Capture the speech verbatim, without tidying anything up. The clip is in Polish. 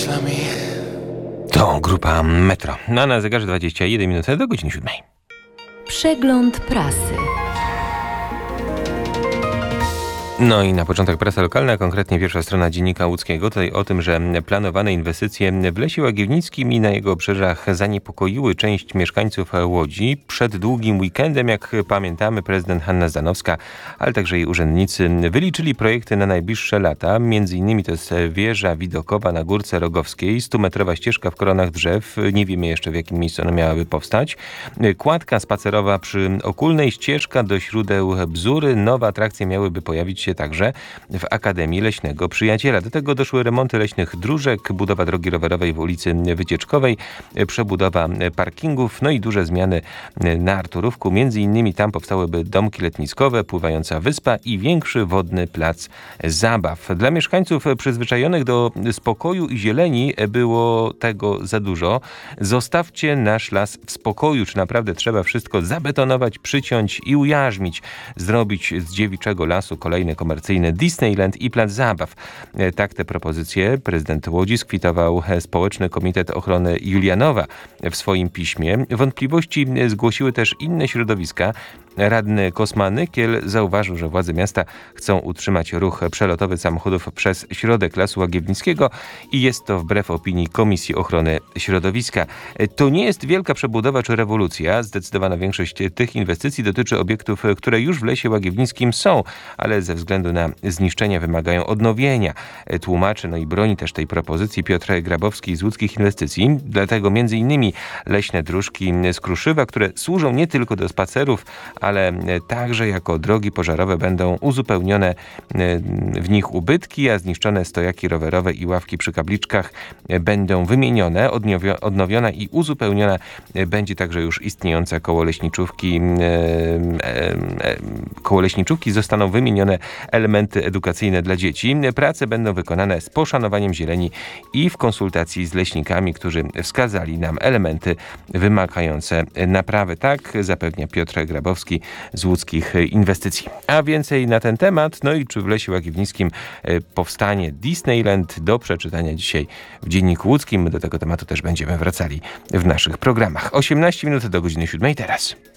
myślami. To grupa Metro. A na zegarze dwadzieścia jeden minut do godziny siódmej. Przegląd prasy. No i na początek prasa lokalna, konkretnie pierwsza strona Dziennika Łódzkiego. Tutaj o tym, że planowane inwestycje w Lesie Łagiewnickim i na jego obrzeżach zaniepokoiły część mieszkańców Łodzi. Przed długim weekendem, jak pamiętamy, prezydent Hanna Zdanowska, ale także jej urzędnicy wyliczyli projekty na najbliższe lata. Między innymi to jest wieża widokowa na Górce Rogowskiej, stumetrowa ścieżka w koronach drzew. Nie wiemy jeszcze, w jakim miejscu ona miałaby powstać. Kładka spacerowa przy Okulnej, ścieżka do źródeł Bzury. Nowe atrakcje miałyby pojawić się także w Akademii Leśnego Przyjaciela. Do tego doszły remonty leśnych dróżek, budowa drogi rowerowej w ulicy Wycieczkowej, przebudowa parkingów, no i duże zmiany na Arturówku. Między innymi tam powstałyby domki letniskowe, pływająca wyspa i większy wodny plac zabaw. Dla mieszkańców przyzwyczajonych do spokoju i zieleni było tego za dużo. Zostawcie nasz las w spokoju. Czy naprawdę trzeba wszystko zabetonować, przyciąć i ujarzmić? Zrobić z dziewiczego lasu kolejny komercyjny Disneyland i plac zabaw. Tak te propozycje prezydent Łodzi skwitował Społeczny Komitet Ochrony Julianowa w swoim piśmie. Wątpliwości zgłosiły też inne środowiska. Radny Kosma Nykiel zauważył, że władze miasta chcą utrzymać ruch przelotowy samochodów przez środek Lasu Łagiewnickiego i jest to wbrew opinii Komisji Ochrony Środowiska. To nie jest wielka przebudowa czy rewolucja. Zdecydowana większość tych inwestycji dotyczy obiektów, które już w Lesie Łagiewnickim są, ale ze względu na zniszczenia wymagają odnowienia. Tłumaczy, no i broni też tej propozycji Piotr Grabowski z Łódzkich Inwestycji. Dlatego między innymi leśne dróżki z Kruszywa, które służą nie tylko do spacerów, ale także jako drogi pożarowe będą uzupełnione w nich ubytki, a zniszczone stojaki rowerowe i ławki przy kapliczkach będą wymienione, odnowiona i uzupełniona będzie także już istniejąca koło leśniczówki. Koło leśniczówki zostaną wymienione elementy edukacyjne dla dzieci. Prace będą wykonane z poszanowaniem zieleni i w konsultacji z leśnikami, którzy wskazali nam elementy wymagające naprawy. Tak zapewnia Piotr Grabowski z Łódzkich Inwestycji. A więcej na ten temat, no i czy w Lesie Łagiewnickim powstanie Disneyland, do przeczytania dzisiaj w Dzienniku Łódzkim. My do tego tematu też będziemy wracali w naszych programach. osiemnaście minut do godziny siódmej teraz.